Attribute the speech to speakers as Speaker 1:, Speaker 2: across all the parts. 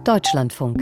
Speaker 1: Deutschlandfunk.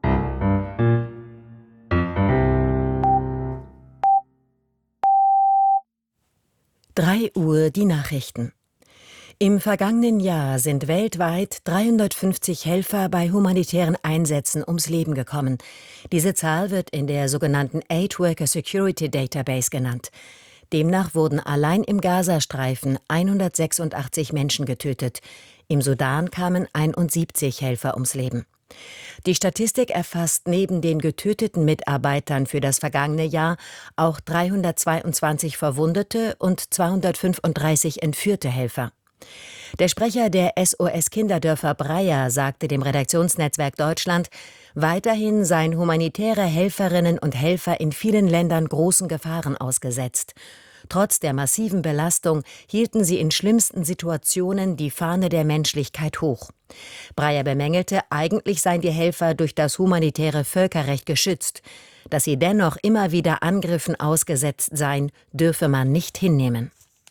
Speaker 2: Drei Uhr die Nachrichten. Im vergangenen Jahr sind weltweit 350 Helfer bei humanitären Einsätzen ums Leben gekommen. Diese Zahl wird in der sogenannten Aid Worker Security Database genannt. Demnach wurden allein im Gazastreifen 186 Menschen getötet. Im Sudan kamen 71 Helfer ums Leben. Die Statistik erfasst neben den getöteten Mitarbeitern für das vergangene Jahr auch 322 verwundete und 235 entführte Helfer. Der Sprecher der SOS Kinderdörfer Breyer sagte dem Redaktionsnetzwerk Deutschland, weiterhin seien humanitäre Helferinnen und Helfer in vielen Ländern großen Gefahren ausgesetzt. Trotz der massiven Belastung hielten sie in schlimmsten Situationen die Fahne der Menschlichkeit hoch. Breyer bemängelte, eigentlich seien die Helfer durch das humanitäre Völkerrecht geschützt. Dass sie dennoch immer wieder Angriffen ausgesetzt seien, dürfe man nicht hinnehmen.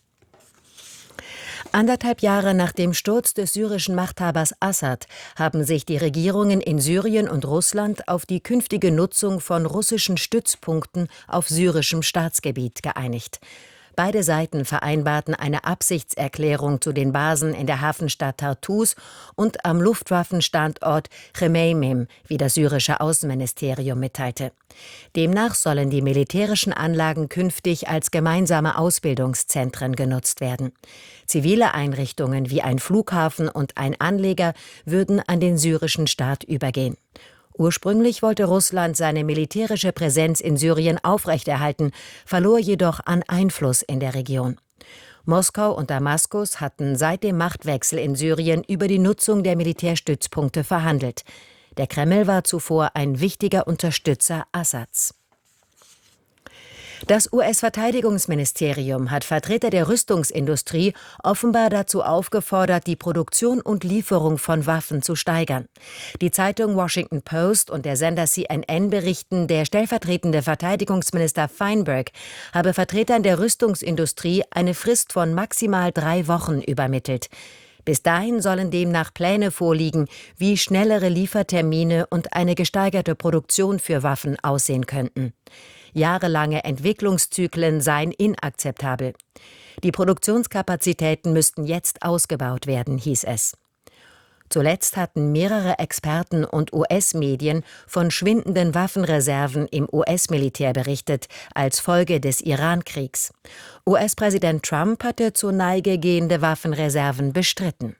Speaker 2: 1,5 Jahre nach dem Sturz des syrischen Machthabers Assad haben sich die Regierungen in Syrien und Russland auf die künftige Nutzung von russischen Stützpunkten auf syrischem Staatsgebiet geeinigt. Beide Seiten vereinbarten eine Absichtserklärung zu den Basen in der Hafenstadt Tartus und am Luftwaffenstandort Chmeimim, wie das syrische Außenministerium mitteilte. Demnach sollen die militärischen Anlagen künftig als gemeinsame Ausbildungszentren genutzt werden. Zivile Einrichtungen wie ein Flughafen und ein Anleger würden an den syrischen Staat übergehen. Ursprünglich wollte Russland seine militärische Präsenz in Syrien aufrechterhalten, verlor jedoch an Einfluss in der Region. Moskau und Damaskus hatten seit dem Machtwechsel in Syrien über die Nutzung der Militärstützpunkte verhandelt. Der Kreml war zuvor ein wichtiger Unterstützer Assads. Das US-Verteidigungsministerium hat Vertreter der Rüstungsindustrie offenbar dazu aufgefordert, die Produktion und Lieferung von Waffen zu steigern. Die Zeitung Washington Post und der Sender CNN berichten, der stellvertretende Verteidigungsminister Feinberg habe Vertretern der Rüstungsindustrie eine Frist von maximal 3 Wochen übermittelt. Bis dahin sollen demnach Pläne vorliegen, wie schnellere Liefertermine und eine gesteigerte Produktion für Waffen aussehen könnten. Jahrelange Entwicklungszyklen seien inakzeptabel. Die Produktionskapazitäten müssten jetzt ausgebaut werden, hieß es. Zuletzt hatten mehrere Experten und US-Medien von schwindenden Waffenreserven im US-Militär berichtet, als Folge des Iran-Kriegs. US-Präsident Trump hatte zur Neige gehende Waffenreserven bestritten.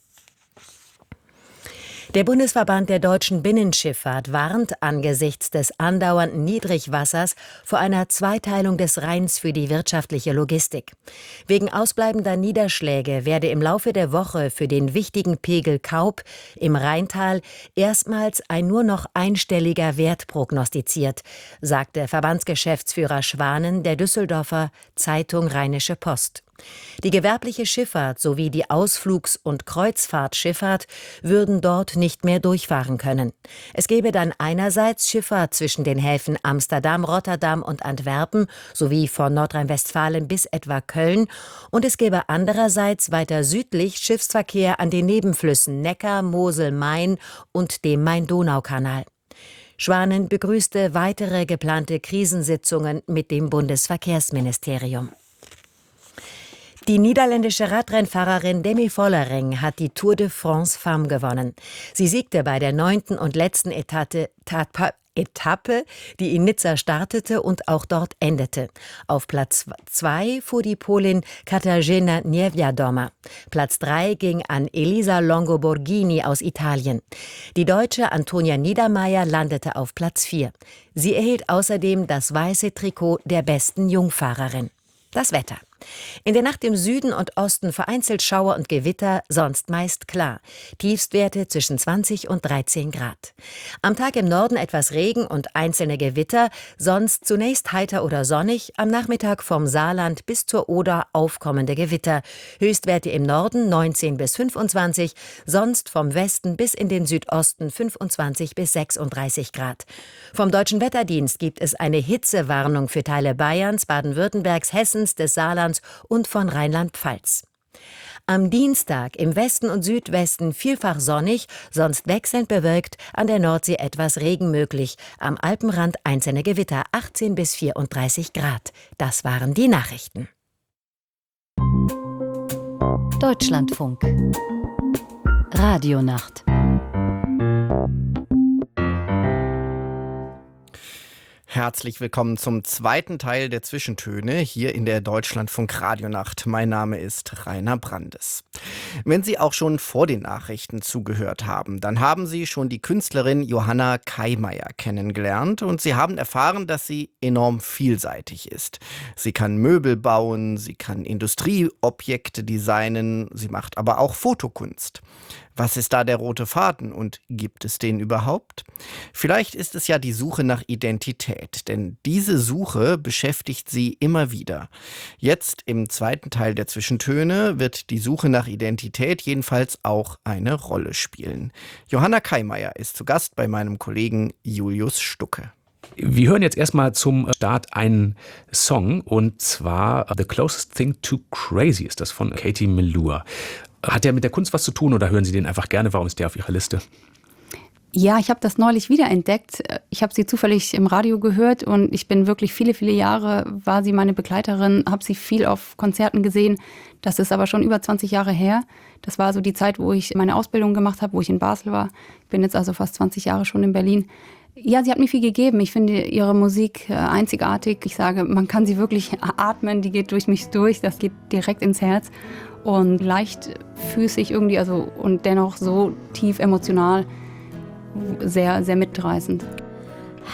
Speaker 2: Der Bundesverband der deutschen Binnenschifffahrt warnt angesichts des andauernden Niedrigwassers vor einer Zweiteilung des Rheins für die wirtschaftliche Logistik. Wegen ausbleibender Niederschläge werde im Laufe der Woche für den wichtigen Pegel Kaup im Rheintal erstmals ein nur noch einstelliger Wert prognostiziert, sagte Verbandsgeschäftsführer Schwanen der Düsseldorfer Zeitung Rheinische Post. Die gewerbliche Schifffahrt sowie die Ausflugs- und Kreuzfahrtschifffahrt würden dort nicht mehr durchfahren können. Es gäbe dann einerseits Schifffahrt zwischen den Häfen Amsterdam, Rotterdam und Antwerpen sowie von Nordrhein-Westfalen bis etwa Köln und es gäbe andererseits weiter südlich Schiffsverkehr an den Nebenflüssen Neckar, Mosel, Main und dem Main-Donau-Kanal. Schwanen begrüßte weitere geplante Krisensitzungen mit dem Bundesverkehrsministerium. Die niederländische Radrennfahrerin Demi Vollering hat die Tour de France Femmes gewonnen. Sie siegte bei der 9. und letzten Etappe, die in Nizza startete und auch dort endete. Auf Platz 2 fuhr die Polin Katarzyna Niewiadoma. Platz 3 ging an Elisa Longo-Borghini aus Italien. Die Deutsche Antonia Niedermaier landete auf Platz 4. Sie erhielt außerdem das weiße Trikot der besten Jungfahrerin. Das Wetter. In der Nacht im Süden und Osten vereinzelt Schauer und Gewitter, sonst meist klar. Tiefstwerte zwischen 20 und 13 Grad. Am Tag im Norden etwas Regen und einzelne Gewitter, sonst zunächst heiter oder sonnig, am Nachmittag vom Saarland bis zur Oder aufkommende Gewitter. Höchstwerte im Norden 19 bis 25, sonst vom Westen bis in den Südosten 25 bis 36 Grad. Vom Deutschen Wetterdienst gibt es eine Hitzewarnung für Teile Bayerns, Baden-Württembergs, Hessens, des Saarlands und von Rheinland-Pfalz. Am Dienstag im Westen und Südwesten vielfach sonnig, sonst wechselnd bewölkt, an der Nordsee etwas Regen möglich, am Alpenrand einzelne Gewitter, 18 bis 34 Grad. Das waren die Nachrichten.
Speaker 1: Deutschlandfunk Radionacht.
Speaker 3: Herzlich willkommen zum zweiten Teil der Zwischentöne hier in der Deutschlandfunk Radionacht. Mein Name ist Rainer Brandes. Wenn Sie auch schon vor den Nachrichten zugehört haben, dann haben Sie schon die Künstlerin Johanna Kaimayer kennengelernt und Sie haben erfahren, dass sie enorm vielseitig ist. Sie kann Möbel bauen, sie kann Industrieobjekte designen, sie macht aber auch Fotokunst. Was ist da der rote Faden und gibt es den überhaupt? Vielleicht ist es ja die Suche nach Identität, denn diese Suche beschäftigt sie immer wieder. Jetzt im zweiten Teil der Zwischentöne wird die Suche nach Identität jedenfalls auch eine Rolle spielen. Johanna Kaimayer ist zu Gast bei meinem Kollegen Julius Stucke.
Speaker 4: Wir hören jetzt erstmal zum Start einen Song, und zwar The Closest Thing to Crazy ist das von Katie Melua. Hat der mit der Kunst was zu tun oder hören Sie den einfach gerne? Warum ist der auf Ihrer Liste?
Speaker 5: Ja, ich habe das neulich wiederentdeckt. Ich habe sie zufällig im Radio gehört und ich bin wirklich viele Jahre, war sie meine Begleiterin, habe sie viel auf Konzerten gesehen. Das ist aber schon über 20 Jahre her. Das war so die Zeit, wo ich meine Ausbildung gemacht habe, wo ich in Basel war. Ich bin jetzt also fast 20 Jahre schon in Berlin. Ja, sie hat mir viel gegeben. Ich finde ihre Musik einzigartig. Ich sage, man kann sie wirklich atmen, die geht durch mich durch, das geht direkt ins Herz. Und leichtfüßig irgendwie, und dennoch so tief emotional, sehr, sehr mitreißend.